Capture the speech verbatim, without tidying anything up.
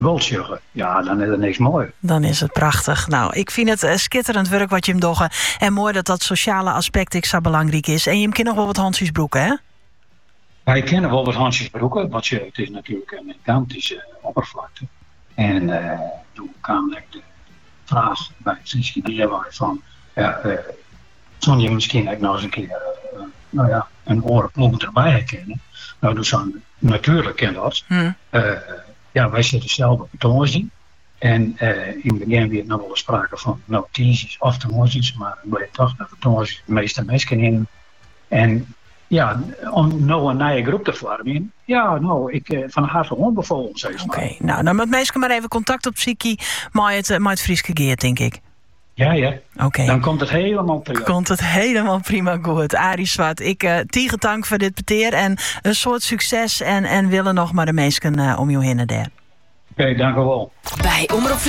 Woltjuggen. Ja, dan is het niks mooi. Dan is het prachtig. Nou, ik vind het uh, schitterend werk wat je hem doggen. En mooi dat dat sociale aspect ik zo belangrijk is. En je hem kent nog wel wat handjesbroeken, hè? Wij kennen wel wat handjesbroeken, want je, het is natuurlijk een gigantische oppervlakte. En uh, toen kwam ik de vraag bij Friesje Dierbaar van, ja, uh, zou je misschien ook nog eens een keer, uh, nou ja, een orenploeg erbij herkennen? Nou, dus dan natuurlijk ken dat. Hmm. Uh, ja, wij zitten zelf op tongen. En uh, in het begin weer nog wel eens sprake van notities of tongen, maar ik bleef toch dat de tongen de meeste mensen in. En ja, om nou een nieuwe groep te vormen. Ja, nou, ik uh, van harte onbevolen, zeg maar. Oké, okay, nou, dan moet mensen maar even contact op Psyche met het, met het Frieske Geert, denk ik. Ja, ja. Okay. Dan komt het helemaal prima. Komt het helemaal prima goed. Arie Zwart, ik uh, tiege dank voor dit peteer en een soort succes en, en willen nog maar de mensen uh, om je heen en der. Oké, okay, dank u wel. Bij Omroep